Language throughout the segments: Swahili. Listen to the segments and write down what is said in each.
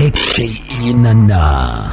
aka Nana.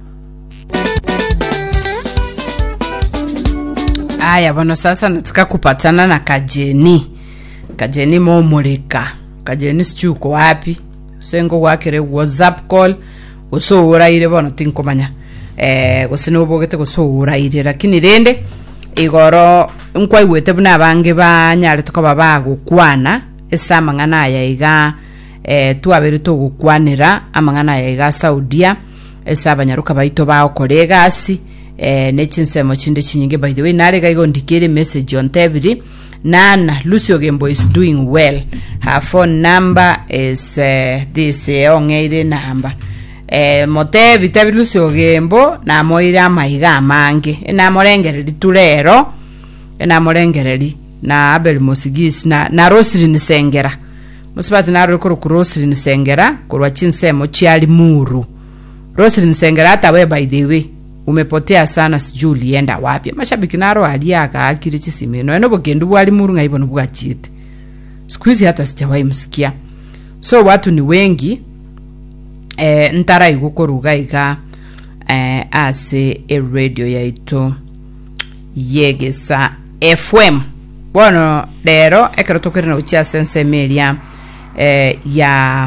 Aya bano sasa nataka kupatana na Kajeni Momulika. Kajeni sichuko wapi? Sengo wakere WhatsApp call uso uraire bono tinkomanya. Gusino bogete guso uraire lakini rende igoro nkwaiwete buna bange banyare tukoba bagukwana esa mangana ya iga tuabere to gukwanira amangana ya iga Saudia esa abanyaruka baito bao kolegasi nechinsemo chinde chinyinge. By the way nare gaigo ndikere message on tebiri Nana Lucio Gembo is doing well. Her phone number is this ongeire number mote bitabi Lucio Gembo na moira maiga mange na morengereri turero na morengereri na Abel Mosigis na Rosri Nisengera musibati na rukuru ku Rosri Nisengera kurwa chinsemo chiali muru. Rosri Nisengera hata we by the way umepotea sana, sijui ulienda wapi. Mashabiki naro aliaka akiri chisimeno eno bogendu bwali muru ngaibo nubwachite squeeze hata sijawahi msikia. So watu ni wengi ntara igukoruga iga ase radio yaito Yegesa FM. Bueno lero ekero tokerina uchia sense media ya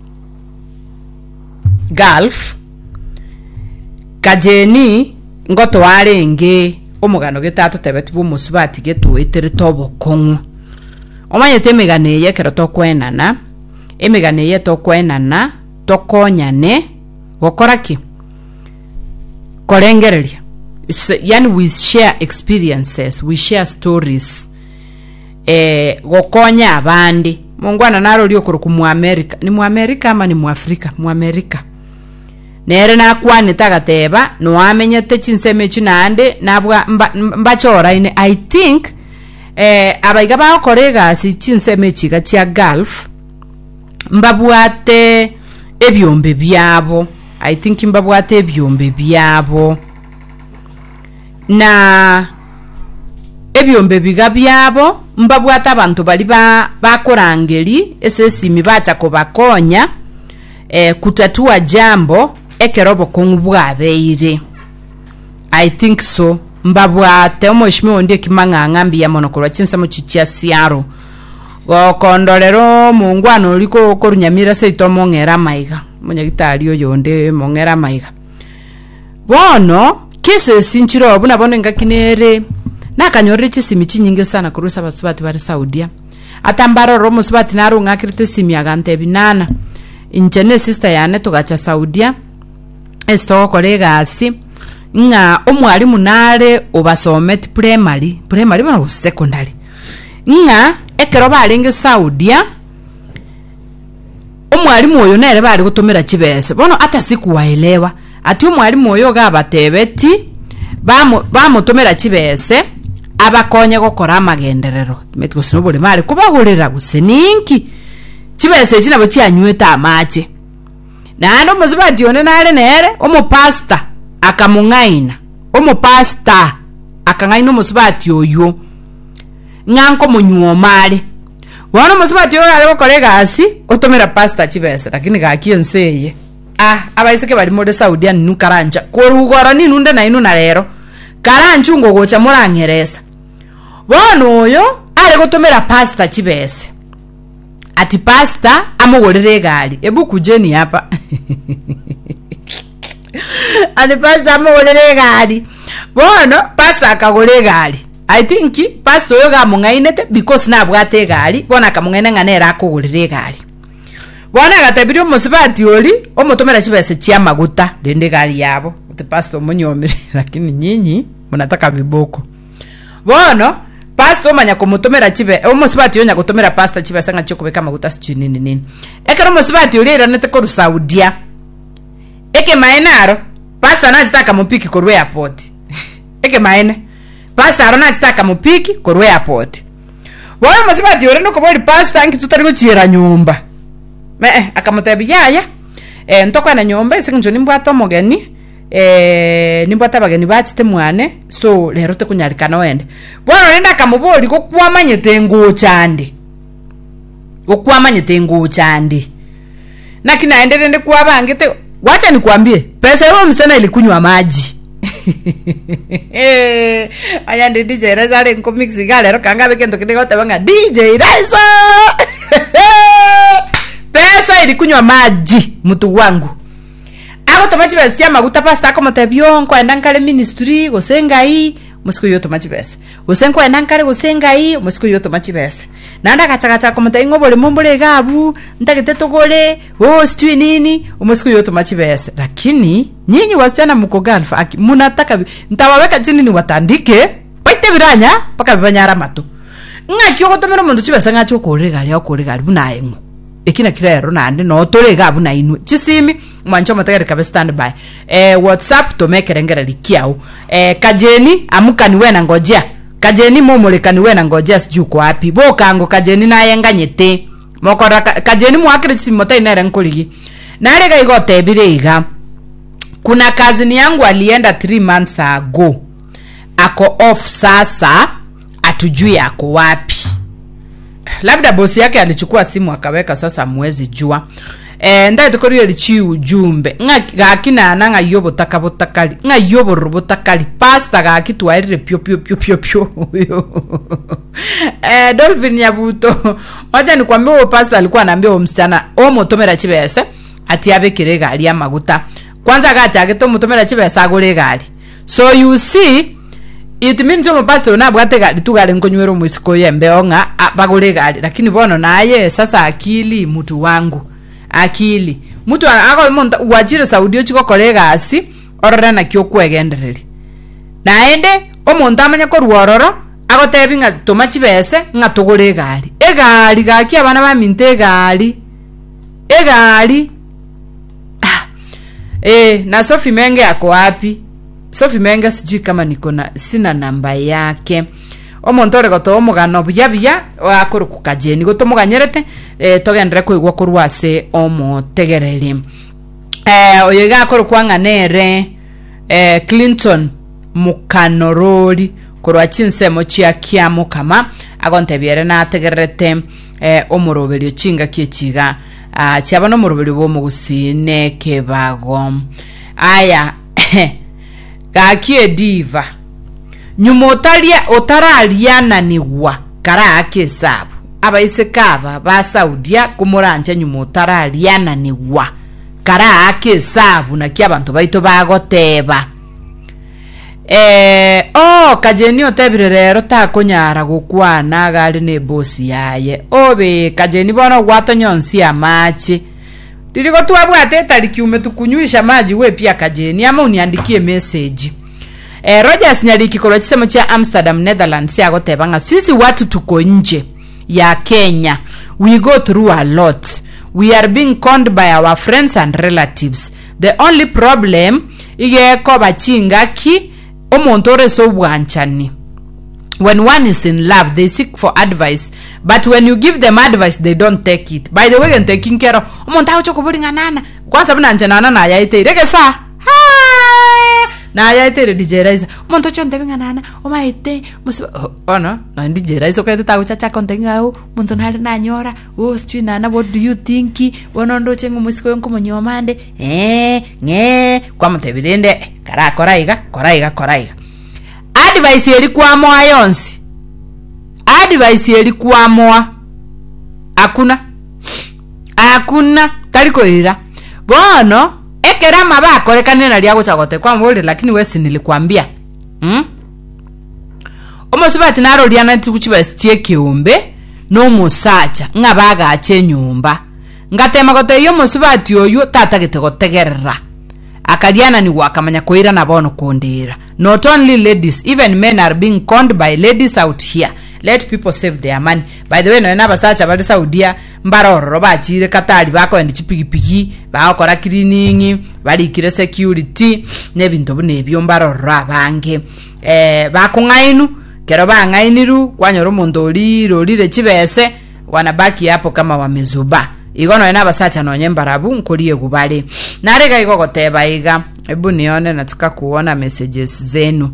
Gulf Kajeni ngoto warenge omugano getato tebetu bumusubati getuitere tobo kongu omanyete emigane yekero tokwenana emigane yeto kwenana tokonyane gokoraki korengereria. Yani we share experiences, we share stories gokonya abandi. Mungwana naro lio kuruku mu America, ni mu America ama ni mu Afrika? Mu America nere nakwane tagateba no amenyete chinseme chinande nabwa mbachora ine. I think abaiga ba korega si chinseme chiga chia Gulf mbabwate ebyombe byabo. I think mbabwate ebyombe byabo na ebyombe biga byabo mbabwate abantu bali bakorangeri esesimi bacha kobakonya kutatua jambo ekerobo kongubwa beire. I think so mbabwate omoshime ndie kimanga ngambi ya monokolwa chinsamo chichia siaro gokondorero mungwano liko korunyamira seito mongera maiga munyagitari oyonde mongera maiga bono kese sinchiro buna bono ngakinere nakanyorre chisimi chinyinge sana kurusa basubati bari Saudia atambaro romo subati naru ngakirite simi agante binana injene sister yane tugacha Saudia esto kolega asi nga omwalimu nare obasometi primary bana secondary nga ekero balinge Saudia omwalimu oyo nere bali gutumira chibese bono ata sikuwaelewa ati omwalimu oyo gabatebeti bamutumira chibese abakonye gukora amagenderero metugusino buli mali kubagurira guseninki chibese chinabo chianyweta amache nando muzibati one nare nere omupasta akamungaina omupasta akangaina muzibati oyo nyanko munyuo mali wana muzibati oyo ale kolega asi otomera pasta chibese lakini gakienseye abaiseke bali mode Saudia ninu karanja korugora ninu nde na inu na lero karanja ngo gocha murangeresa bono oyo ale gotomera pasta chibese ati pasta amugorere gali ebuku jeni hapa ati pasta amugorere gali bono pasta akagore gali. I think pasta oyo gamungainete because nabwate gali bona kamungaine nganera akugorere gali bona gatabiri musibati oli omutomera chibese chia maguta dende gali yabo ati pasta omunyomere lakini nyinyi munataka viboko bono pasta omanya kumutomera chibe omusibati yonya kutomera pasta chibe sanga chyo kubeka maguta sichi nini ekero musibati oli era nete ko Saudia eke mainaro pasta anataka mupiki ko airport eke maine pasta arona anataka mupiki ko airport bona musibati oli no kuboli pasta anki tutari guchira nyumba akamutebi yaya ntokwa na nyumba isinjo nimbwato mogeni nimbwata bageni bachite mwane so lero te kunyarikana wende bwana nenda kamuboli ko kwamanyete ngo chandi na kinaendelea kuwa bangete. Wacha nikwambie, pesa hiyo msana ilikunywa maji. Aya ndi DJ Raiza le nkomix gale ro kanga bekendo kidego tabanga DJ Raiza. Pesa ilikunywa maji mtu wangu. Ako tomachi besi maguta pasta kama tabio kwa ndankale ministry gosenga hii musiko yoto tomachi besi. Gosenga ndankale gosenga hii musiko yoto tomachi besi. Nanda kachakacha kama taingo bole mombole gabu ntakete togole stui nini musiko yoto tomachi besi. Lakini nyinyi wasichana mko galfa munataka ntawaweka chini ni watandike paite biranya paka bibanyara mato. Ngakyo gotomero mundu chibesa ngacho koregali bunayengo. Ekina kirero nande no torega buna inu chisimi mwancho mategere kabe stand by WhatsApp to make rengera likiao kajeni amukani wena ngojea kajeni momolekani wena ngojea sijuko wapi bokango kajeni na yenganyete mokora kajeni mwakire simota inere nkoligi nare ga igote birega. Kuna kazini yangu alienda 3 months ago ako off sasa atujui ako wapi. Labda bosi yake alichukua simu akaweka sasa mwezi jua. Ndai tukorio lichi ujumbe. Ngakina nanga yobo takabotakali. Nga yobo robotakali. Pasta gakitu wairire pio. Dolphin Nyabuto. Wacha nikwambie pasta alikuwa anaambia msichana omotomera chibese ati abe kirega ali ya maguta. Kwanza gacha to mutomera chibese agore gari. So you see it means yo pastor na bwate gari tugale nkonywero musiko yembe onga bagole gari. Lakini bono naye sasa akili mtu wangu akili mtu ako wajire Saudi chiko kolega asi orora na kyo kwegendereri naende omuntu amanya ko ruororo agotebinga tomachi bese nga tugore gari egari gaki abana ba minte gari na Sophie Menge yako wapi? Sophie Menge sijui kama niko na sina namba yake. Omontore goto omugano bya wakuru kukajeni goto muganyerete togendere kuigwa kurwase omotegereri oyiga akuru kwanganere Clinton mukanorori kurwa chinsemo chia kiamo kama agontebiere na tegerete omoroberio chinga kiechiga chiabano omoroberio bo mugusine kebago aya gakie diva nyumotalia otaraliana niwa kara akesabu abaise kaba ba Saudia kumuranja nyumotaraliana niwa kara akesabu na kia bantu baito bagoteba kajeni otebire rero takonyara gukwana gali ne bosi yaye obe kajeni bono gwato nyonsi amachi diriko tuabwate tariki umetukunywisha maji we pia kajeni ama uniandikie message. Rogers Nyariki koro chisemo cha Amsterdam Netherlands ya gotebanga sisi watu tuko nje ya Kenya we go through a lot. We are being conned by our friends and relatives. The only problem ige ko bachinga ki omontore so bwanchani. When one is in love they seek for advice, but when you give them advice they don't take it. By the way, and taking care of omonta ocho kubulinga nana kwanza bana nana na yaite regesa na yaite DJ Raiza monto chonde binga nana omaite no na DJ Raiza ko ta uchacha kontenga au monto nali na nyora sijui nana what do you think wonondo chengu musiko yonko monyomande kwa mtebirende kara koraiga advice ilikuwa moa yonsi advice ilikuwa moa hakuna taliko ira bono ekera mabako rekane na liago chagote kwa mbole lakini wesi nilikwambia omosubati naro liana tukuchiba stie kiumbe no musacha ngabaga ache nyumba ngatema gote yo mosubati oyo tata gitegotegerera akaliana ni wakamanya koira na bono kondira. Not only ladies, even men are being conned by ladies out here. Let people save their money. By the way, no nabasacha bali Saudia mbaroro bachire katali bako endi chipigipigi bakora cleaning bali kire security nebintu bunebyo mbaroro abange bakungainu kero bangainiru kwanyoro mondoli rolire chibese wanabaki hapo kama wamezuba. Igono ena basacha no nyembarabu nkoliye gubale narega igogoteba iga ebu nione nataka kuona messages zenu.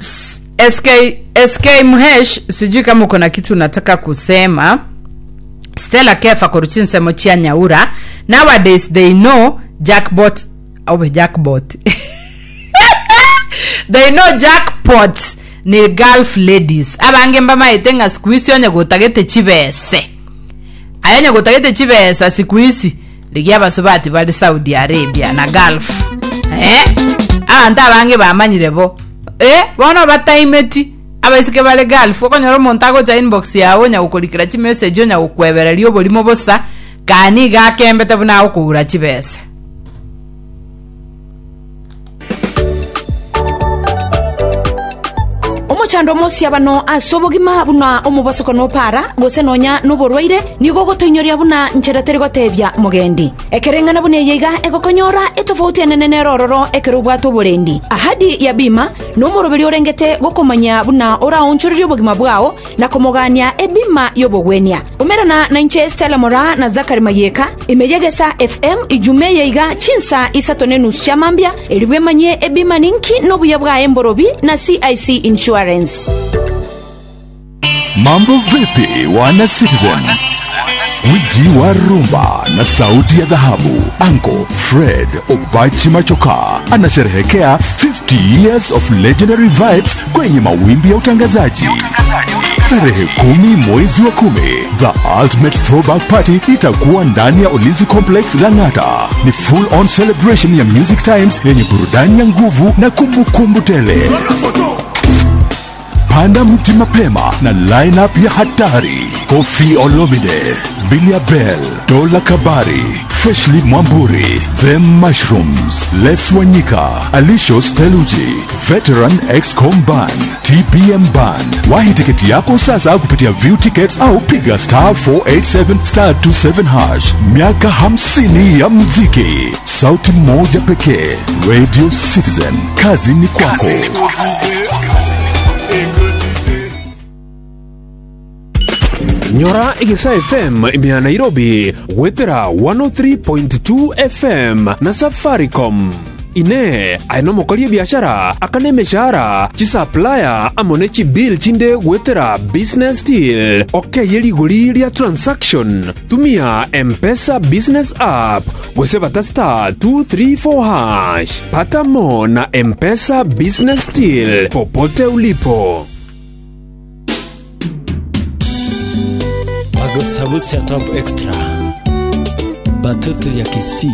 SK Muhesh sijui kama uko na kitu nataka kusema. Stella Kefa Koruchin Semochia Nyaura. Nowadays they know jackpot. They know jackpot ni Gulf ladies. Abange mbama itenga squeeze yo nyagotagete chibese. Aya nyagotagete chibese sikuisi. Ligia basubati bali Saudi Arabia na Gulf. Anta abange bamanyirebo. Bona bataimeti. Abaisike bale Gulf. Okonyoro montago ja inbox yawo nyagukolikira chi message yo nyagukweberera lyo bolimo bosa. Kani gakembete buna okura chibese. Chando mosi abano asobogima buna omubasoko no para gose nonya no borwaire nigo gotoinyoria buna ncheretere gotebya mugendi ekerengana bune yiga egokonyora etofauti enene rororo ekerubwato borendi ahadi ya bima no moroberi orengete gokomanya buna ora onchoriri obogima bwao na komogania ebima yobogwenia umerana na nche Stella Mora na Zakari Mayeka imejegesa FM ijume yiga chinsa isatone nus chamambia elibwemanye ebima ninki no buyabwa emborobi na CIC Insurance. Mambo vipi wana Citizen? Wiji wa rumba na sauti ya dhahabu Uncle Fred Obachi Machoka anasherehekea 50 years of legendary vibes kwenye mawimbi ya utangazaji. Tarehe 10 mwezi wa 10, the ultimate throwback party itakuwa ndani ya Ulinzi Complex Lang'ata. Ni full on celebration ya Music Times yenye burudani ya nguvu na kumbukumbu tele. Panda mti mapema na lineup ya hatari: Kofi Olomide, Bilia Bell, Dola Kabari, Freshly Mwamburi, Them Mushrooms, Les Wanyika, Alisho Steluji, Veteran XCOM Band, TPM Band. Wahi tiketi yako sasa kupitia View Tickets au piga *487*277#. Miaka 50 ya muziki, sauti moja pekee, Radio Citizen. Kazi ni kwako. Nyora Igisa FM imea Nairobi wetera 103.2 FM na Safaricom. Ine aino mokolie biashara akane meshara chi supplier amone chi bill chinde wetera business deal. Yeli guli transaction tumia M-Pesa business app weseba tasta 234#. Pata mo na M-Pesa business deal popote ulipo. Sabusi ya top extra batoto ya Kisii.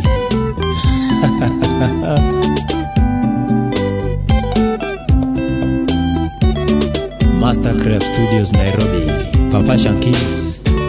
Mastercraft Studios Nairobi, Papa Shankis.